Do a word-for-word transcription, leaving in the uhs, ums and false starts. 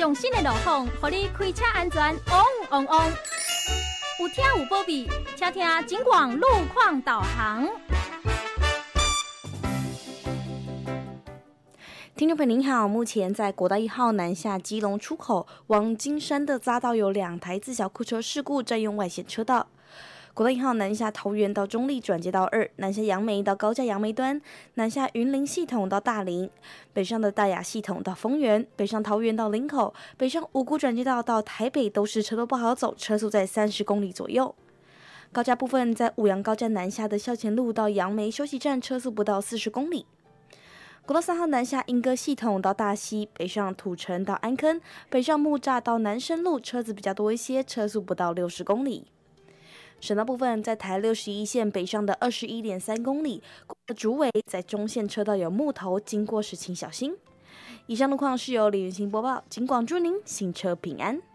上新的路况，让你开车安全旺旺旺。有听有保庇，请听警广路况导航。 听众朋友您好，目前在国道一号南下基隆出口往金山的匝道有两台自小客车事故占用外线车道。国道一号南下桃园到中立转接道二，南下杨梅到高架杨梅端，南下云林系统到大林，北上的大雅系统到丰原，北上桃园到林口，北上五股转接道到台北都是车都不好走，车速在三十公里左右。高架部分在五杨高架南下的校前路到杨梅休息站，车速不到四十公里。国道三号南下莺歌系统到大溪，北上土城到安坑，北上木栅到南深路，车子比较多一些，车速不到六十公里。省道部分在台六十一线北上的二十一点三公里，竹围在中线车道有木头，经过时请小心。以上路况是由李云欣播报，警广祝您行车平安。